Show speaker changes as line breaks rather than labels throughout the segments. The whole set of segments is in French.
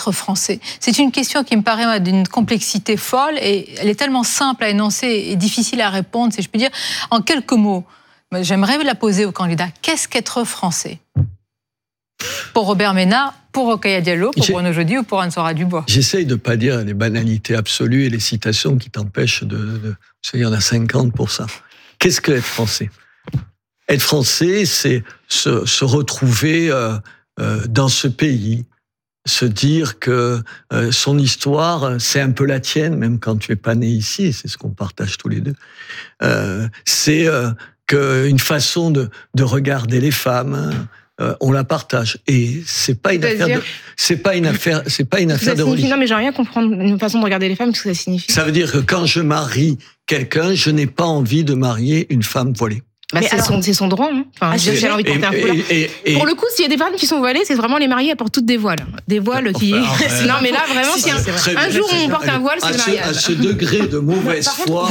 être français? C'est une question qui me paraît d'une complexité folle et elle est tellement simple à énoncer et difficile à répondre, si je puis dire. En quelques mots, j'aimerais la poser aux candidats. Qu'est-ce qu'être français? Pour Robert Ménard, pour Rokhaya Diallo, pour Bruno Jeudi ou pour Anne-Sora Dubois?
J'essaye de ne pas dire les banalités absolues et les citations qui t'empêchent de... Il y en a 50 pour ça. Qu'est-ce que être français? Être français, c'est se retrouver dans ce pays, se dire que son histoire, c'est un peu la tienne, même quand tu es pas né ici, et c'est ce qu'on partage tous les deux. C'est une façon de regarder les femmes. On la partage et c'est pas une affaire de religion.
Non, mais j'aimerais bien comprendre une façon de regarder les femmes, ce que ça signifie.
Ça veut dire que quand je marie quelqu'un, je n'ai pas envie de marier une femme voilée.
Bah, c'est son droit. Hein. Enfin, j'ai envie de porter un foulard. Pour le coup, s'il y a des femmes qui sont voilées, c'est vraiment les mariés, elles portent toutes des voiles. Des voiles qui... Non, mais là, vraiment, si un jour on porte un voile, c'est le mariage. À
ce degré de mauvaise foi,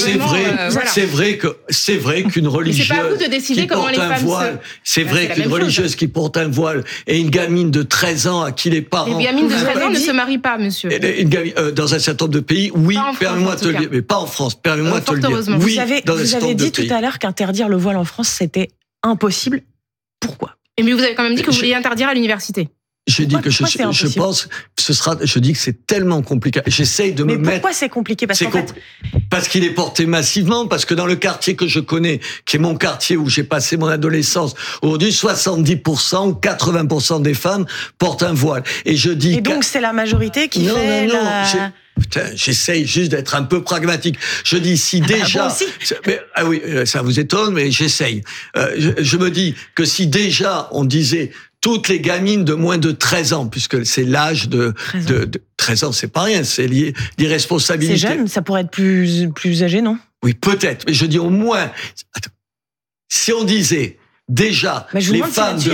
c'est vrai qu'une religieuse
c'est pas à vous de décider comment les femmes
c'est vrai qu'une religieuse qui porte un voile et une gamine de 13 ans à qui les parents...
Les gamines de 13 ans ne se marient pas, monsieur.
Dans un certain nombre de pays, oui, permets-moi de te le dire. Mais pas en France, permets-moi de te le dire.
Oui, vous avez dit tout à l'heure qu'interdire le voile en France, c'était impossible. Pourquoi?
Mais vous avez quand même dit que vous vouliez interdire à l'université.
J'ai dit que je pense que je dis que c'est tellement compliqué. J'essaye de me mettre...
Mais pourquoi c'est compliqué?
Parce qu'il est porté massivement, parce que dans le quartier que je connais, qui est mon quartier où j'ai passé mon adolescence, aujourd'hui, 70% ou 80% des femmes portent un voile. Et je dis...
Et donc c'est la majorité qui fait la...
Putain, j'essaye juste d'être un peu pragmatique. Je dis si déjà... oui, ça vous étonne, mais j'essaye. Je me dis que si déjà on disait toutes les gamines de moins de 13 ans, puisque c'est l'âge de 13 ans, c'est pas rien, c'est lié l'irresponsabilité.
C'est jeune, ça pourrait être plus âgé, non?
Oui, peut-être, mais je dis au moins... Attends, si on disait... Déjà, les femmes de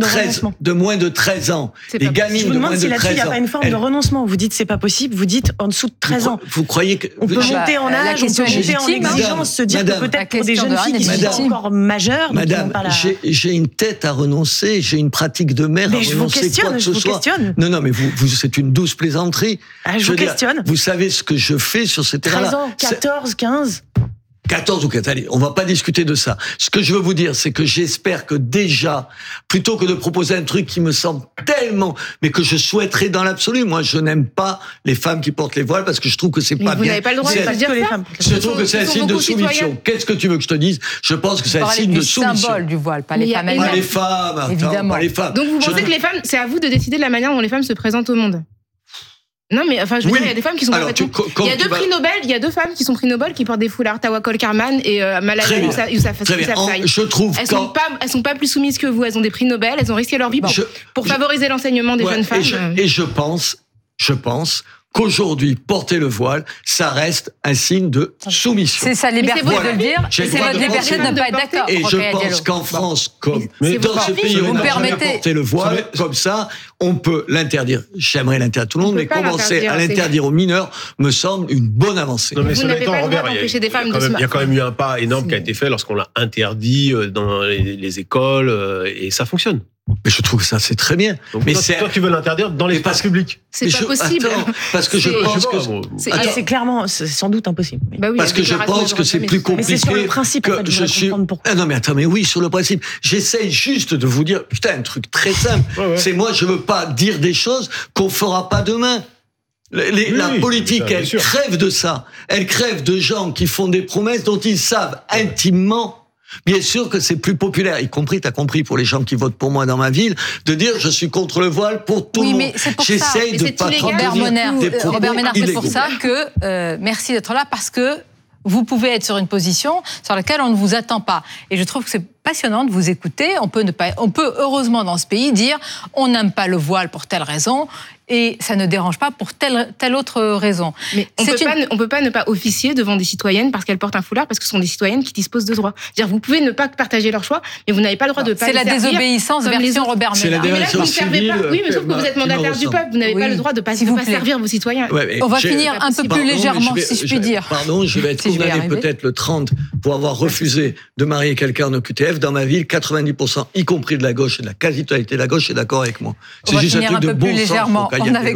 moins de 13 ans, les gamines de moins de 13 ans... Je vous demande si là-dessus, il n'y a pas une forme de renoncement. Vous dites c'est pas possible, vous dites en dessous de 13 ans. Vous croyez que...
On peut monter en âge, on peut monter en exigence, se dire que peut-être pour des jeunes filles qui sont encore majeures...
Madame, j'ai une tête à renoncer, j'ai une pratique de mère à renoncer quoi que ce soit. Non, mais c'est une douce plaisanterie.
Je vous questionne.
Vous savez ce que je fais sur ces terrains-là.
13 ans, 14, 15...
14 ou 15, allez, on va pas discuter de ça. Ce que je veux vous dire, c'est que j'espère que déjà, plutôt que de proposer un truc qui me semble tellement, mais que je souhaiterais dans l'absolu, moi je n'aime pas les femmes qui portent les voiles parce que je trouve que c'est pas bien.
Vous n'avez pas le droit de dire ça.
Je trouve que c'est un signe de soumission. Qu'est-ce que tu veux que je te dise? Je pense que c'est un signe de soumission.
C'est le symbole du voile, pas les femmes.
Pas les femmes, évidemment. Pas les femmes.
Donc vous pensez que les femmes, c'est à vous de décider de la manière dont les femmes se présentent au monde? Non, mais enfin, je veux dire, il y a des femmes qui sont il y a deux prix Nobel, il y a deux femmes qui sont prix Nobel qui portent des foulards, Tawakkol Karman et Malala Yousafzai.
Je trouve
elles sont pas plus soumises que vous, elles ont des prix Nobel, elles ont risqué leur vie pour favoriser l'enseignement des jeunes femmes.
Et je pense qu'aujourd'hui, porter le voile, ça reste un signe de soumission.
C'est sa liberté de le dire, c'est votre liberté de ne pas être d'accord.
Et je pense qu'en France, comme dans ce pays, on n'a jamais porté le voile, comme ça, on peut l'interdire. J'aimerais l'interdire à tout le monde, mais commencer à l'interdire aux mineurs me semble une bonne avancée.
Non, mais cela étant, Robert, il y a quand même eu un pas énorme qui a été fait lorsqu'on l'a interdit dans les écoles, et ça fonctionne.
Mais je trouve que ça, c'est très bien.
Donc, mais toi, tu veux l'interdire dans l'espace public?
C'est pas possible.
Attends, parce que je pense que...
C'est clairement, c'est sans doute impossible.
Bah oui,
parce que je pense que c'est plus compliqué.
Mais c'est sur le principe,
que
en fait, je suis...
Ah non, mais attends, mais oui, sur le principe. J'essaye juste de vous dire, putain, un truc très simple. C'est moi, je veux pas dire des choses qu'on fera pas demain. La politique, elle crève de ça. Elle crève de gens qui font des promesses dont ils savent intimement. Bien sûr que c'est plus populaire, y compris, t'as compris, pour les gens qui votent pour moi dans ma ville, de dire je suis contre le voile pour tout le monde.
Mais c'est pour
J'essaye de pas
Robert Ménard, c'est pour ça que merci d'être là, parce que vous pouvez être sur une position sur laquelle on ne vous attend pas. Et je trouve que c'est passionnant de vous écouter. On peut heureusement dans ce pays dire on n'aime pas le voile pour telle raison et ça ne dérange pas pour telle autre raison.
Mais on peut pas ne pas officier devant des citoyennes parce qu'elles portent un foulard, parce que ce sont des citoyennes qui disposent de droits. C'est-à-dire, vous pouvez ne pas partager leur choix, mais vous n'avez pas le droit de pas.
C'est la désobéissance version Robert Ménard.
C'est la désobéissance civile.
Oui, mais sauf que vous êtes mandataire du peuple, vous n'avez pas le droit de pas servir vos citoyens.
On va finir un peu plus légèrement, si je puis dire.
Pardon, je vais être condamné peut-être le 30 pour avoir refusé de marier quelqu'un en OQTF. Dans ma ville, 90%, y compris de la gauche et de la quasi-totalité de la gauche, est d'accord avec moi.
C'est juste un truc de bon sens.